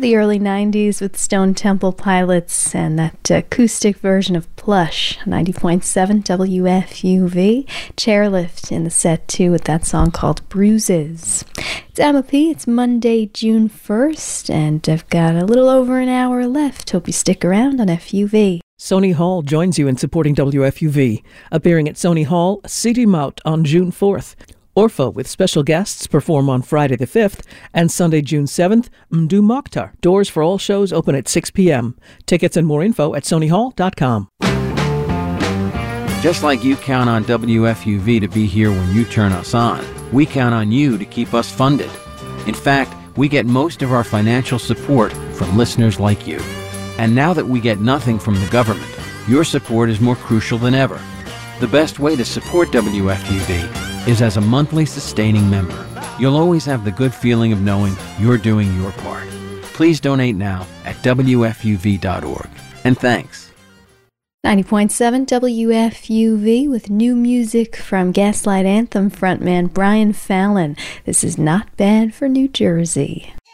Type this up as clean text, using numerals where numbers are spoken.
the early 90s with Stone Temple Pilots and that acoustic version of Plush, 90.7 WFUV. Chairlift in the set too with that song called Bruises. It's Emma P. It's Monday, June 1st, and I've got a little over an hour left. Hope you stick around on FUV. Sony Hall joins you in supporting WFUV, appearing at Sony Hall, City Mout on June 4th. Orpha with special guests perform on Friday the 5th and Sunday, June 7th, Mdu Mokhtar. Doors for all shows open at 6 p.m. Tickets and more info at sonyhall.com. Just like you count on WFUV to be here when you turn us on, we count on you to keep us funded. In fact, we get most of our financial support from listeners like you. And now that we get nothing from the government, your support is more crucial than ever. The best way to support WFUV is as a monthly sustaining member. You'll always have the good feeling of knowing you're doing your part. Please donate now at WFUV.org. And thanks. 90.7 WFUV with new music from Gaslight Anthem frontman Brian Fallon. This is Not Bad for New Jersey.